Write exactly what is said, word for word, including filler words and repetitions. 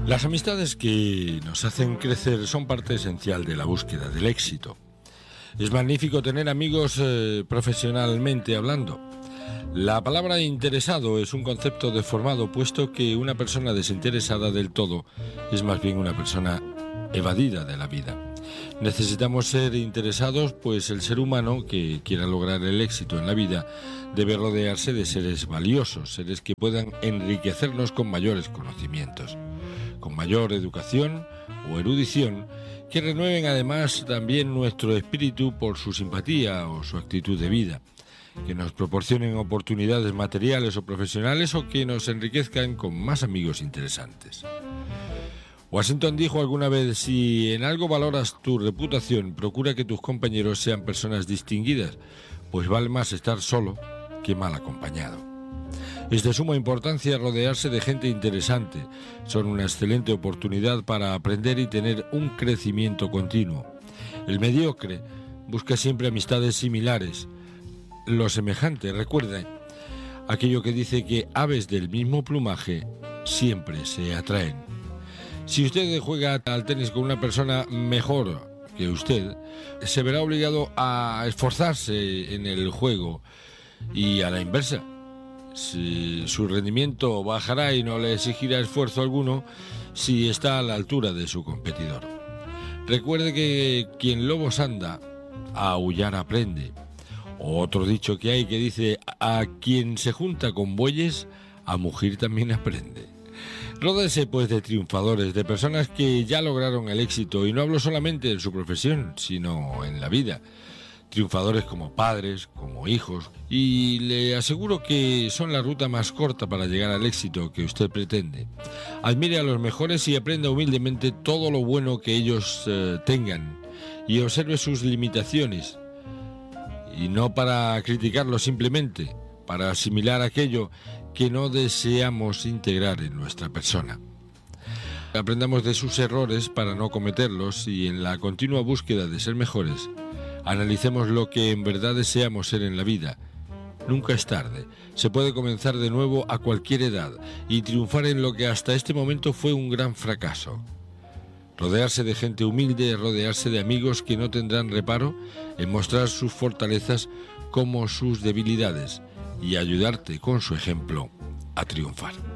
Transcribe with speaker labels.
Speaker 1: Las amistades que nos hacen crecer son parte esencial de la búsqueda del éxito. Es magnífico tener amigos eh, profesionalmente hablando. La palabra interesado es un concepto deformado, puesto que una persona desinteresada del todo es más bien una persona evadida de la vida. Necesitamos ser interesados, pues el ser humano que quiera lograr el éxito en la vida debe rodearse de seres valiosos, seres que puedan enriquecernos con mayores conocimientos, con mayor educación o erudición, que renueven además también nuestro espíritu por su simpatía o su actitud de vida, que nos proporcionen oportunidades materiales o profesionales o que nos enriquezcan con más amigos interesantes. Washington dijo alguna vez: si en algo valoras tu reputación, procura que tus compañeros sean personas distinguidas, pues vale más estar solo que mal acompañado. Es de suma importancia rodearse de gente interesante. Son una excelente oportunidad para aprender y tener un crecimiento continuo. El mediocre busca siempre amistades similares. Lo semejante, recuerden, aquello que dice que aves del mismo plumaje siempre se atraen. Si usted juega al tenis con una persona mejor que usted, se verá obligado a esforzarse en el juego, y a la inversa. Si su rendimiento bajará y no le exigirá esfuerzo alguno si está a la altura de su competidor. Recuerde que quien lobos anda, a aullar aprende. Otro dicho que hay que dice: a quien se junta con bueyes, a mugir también aprende. Ródese pues de triunfadores, de personas que ya lograron el éxito, y no hablo solamente en su profesión, sino en la vida. Triunfadores como padres, como hijos, y le aseguro que son la ruta más corta para llegar al éxito que usted pretende. Admire a los mejores y aprenda humildemente todo lo bueno que ellos eh, tengan, y observe sus limitaciones, y no para criticarlos, simplemente para asimilar aquello que no deseamos integrar en nuestra persona. Aprendamos de sus errores para no cometerlos, y en la continua búsqueda de ser mejores, analicemos lo que en verdad deseamos ser en la vida. Nunca es tarde. Se puede comenzar de nuevo a cualquier edad y triunfar en lo que hasta este momento fue un gran fracaso. Rodearse de gente humilde, rodearse de amigos que no tendrán reparo en mostrar sus fortalezas como sus debilidades, y ayudarte con su ejemplo a triunfar.